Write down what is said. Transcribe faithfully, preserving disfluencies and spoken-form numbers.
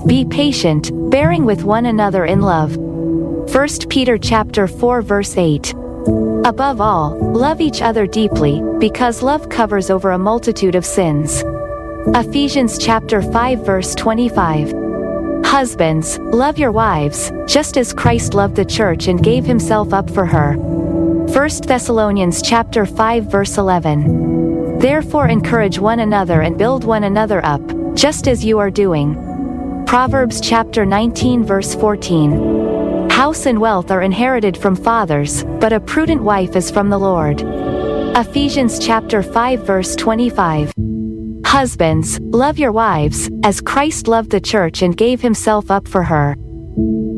Be patient, bearing with one another in love. First Peter chapter four verse eight. Above all, love each other deeply, because love covers over a multitude of sins. Ephesians chapter five verse twenty-five. Husbands, love your wives, just as Christ loved the church and gave himself up for her. First Thessalonians chapter five verse eleven. Therefore encourage one another and build one another up, just as you are doing. Proverbs chapter nineteen verse fourteen. House and wealth are inherited from fathers, but a prudent wife is from the Lord. Ephesians chapter five verse twenty-five. Husbands, love your wives, as Christ loved the church and gave himself up for her.